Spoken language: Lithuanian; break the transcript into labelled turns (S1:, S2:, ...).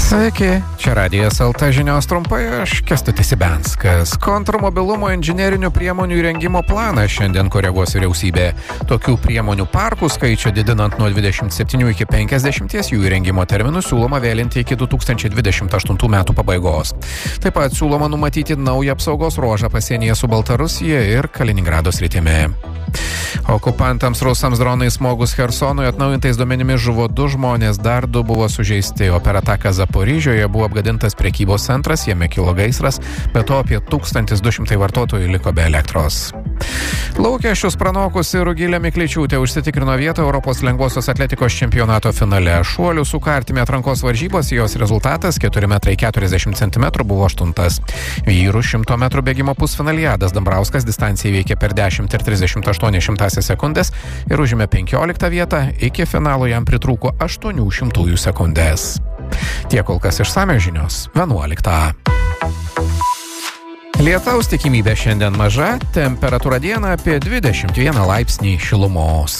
S1: Sveiki, čia Radijas LT žinios trumpai, aš Kęstutis Ibenskas. Kontrmobilumo inžinerinių priemonių įrengimo planą šiandien koreguos vyriausybė. Tokių priemonių parkų skaičių didinant nuo 27 iki 50 jų įrengimo terminų siūloma vėlinti iki 2028 metų pabaigos. Taip pat siūloma numatyti naują apsaugos ruožą pasienyje su Baltarusija ir Kaliningrado sritimi. Okupantams rusams dronai smogus Chersonui atnaujintais duomenimis žuvo 2 žmonės, dar 2 buvo sužeisti, o per ataką Zaporižioje buvo apgadintas prekybos centras, jame kilo gaisras, be to apie 1200 vartotojų liko be elektros. Lūkesčius pranokusi Rugilė Mikličiūtė užsitikrino vietą Europos lengvosios atletikos čempionato finale. Šuolių su kartimi atrankos varžybos jos rezultatas 4,40 m buvo 8. Vyrų 100 m bėgimo pusfinalyje Adas Dambrauskas distanciją įveikė per 10,38 sekundės ir užėmė 15 vietą, iki finalo jam pritrūko 0,08 sekundės. Tiek kol kas išsamios žinios 11. Lietaus tikimybė šiandien maža, temperatūra dieną apie 21 laipsnį šilumos.